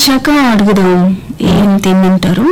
వచ్చాక అడుగుదాం ఏం తిమ్మంటారు.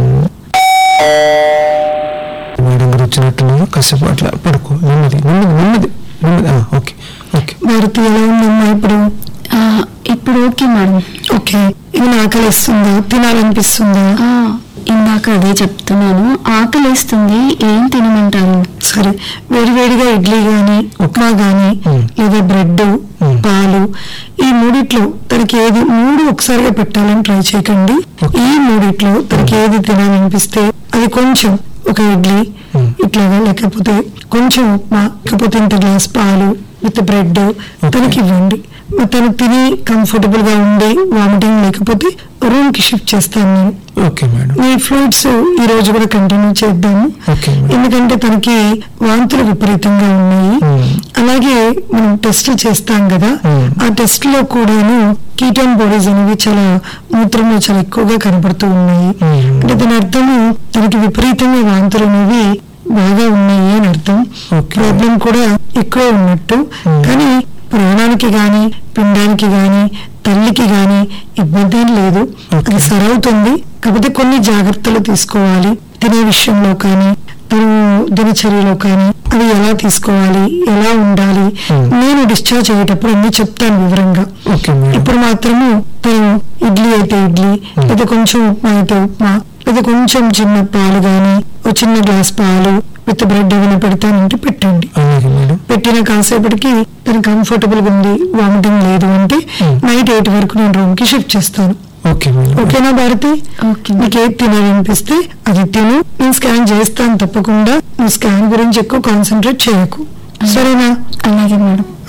మేడం గారు వచ్చినట్టున్నారు, కాసేపు అట్లా పడుకో, నెమ్మది నెమ్మది నెమ్మది నెమ్మది. Okay okay. భారతి ఎలా ఉందమ్మా ఇప్పుడు? ఇప్పుడు ఓకే మేడం. ఓకే. ఏమైనా ఆకలిస్తుందా, తినాలనిపిస్తుందా? ఇందాక అదే చెప్తున్నాను, ఆకలిస్తుంది, ఏం తినమంటారు? సరే, వేడివేడిగా ఇడ్లీ గాని ఉప్మా గాని లేదా బ్రెడ్ పాలు, ఈ మూడిట్లో తనకి ఏది, మూడు ఒకసారిగా పెట్టాలని ట్రై చేయకండి. ఈ మూడిట్లో తనకి ఏది తినాలనిపిస్తే అది కొంచెం, ఒక ఇడ్లీ ఇట్లాగా, లేకపోతే కొంచెం ఉప్మా, లేకపోతే ఇంత గ్లాస్ పాలు విత్ బ్రెడ్ తనకి ఇవ్వండి. తను తిని కంఫర్టబుల్ గా ఉండి వామిటింగ్ లేకపోతే రూమ్ కి షిఫ్ట్ చేస్తాను నేను. Okay madam. ఈ ఫ్రూట్స్ ఈ రోజు కూడా కంటిన్యూ చేద్దాము, ఎందుకంటే తనకి వాంతులు విపరీతంగా ఉన్నాయి. అలాగే మనం టెస్ట్ చేస్తాం కదా, ఆ టెస్ట్ లో కూడాను కీటోన్ బాడీస్ అనేవి చాలా మూత్రంలో చాలా ఎక్కువగా కనబడుతూ ఉన్నాయి. అంటే దాని అర్థము తనకి విపరీతంగా వాంతులు అనేవి బాగా ఉన్నాయి అని అర్థం. ప్రాబ్లం కూడా ఎక్కువ ఉన్నట్టు. కానీ ప్రాణానికి గాని పిండానికి గాని తల్లికి గాని ఇబ్బంది ఏం లేదు, అది సరవుతుంది. కాకపోతే కొన్ని జాగ్రత్తలు తీసుకోవాలి. తినే విషయంలో కానీ తను దినచర్యలో కానీ అవి ఎలా తీసుకోవాలి, ఎలా ఉండాలి, నేను డిశ్చార్జ్ అయ్యేటప్పుడు అన్ని చెప్తాను వివరంగా. ఇప్పుడు మాత్రము తను ఇడ్లీ అయితే ఇడ్లీ, లేదా కొంచెం ఉప్మా అయితే ఉప్మా, లేదా కొంచెం చిన్న పాలు గాని ఒక చిన్న గ్లాస్ పాలు విత్ బ్రెడ్ ఏమైనా పెడతానంటే పెట్టండి. పెట్టిన కాసేపటికి తను కంఫర్టబుల్ గా ఉంది, వామిటింగ్ లేదు అంటే నైట్ 8 వరకు నేను రూమ్ కి షిఫ్ట్ చేస్తాను. ఓకేనా భారతి? నీకు ఏది తినాలనిపిస్తే అది తిను, నేను స్కాన్ చేస్తాను తప్పకుండా. నువ్వు స్కాన్ గురించి ఎక్కువ కాన్సన్ట్రేట్ చేయకు, సరేనా? అలాగే మేడం.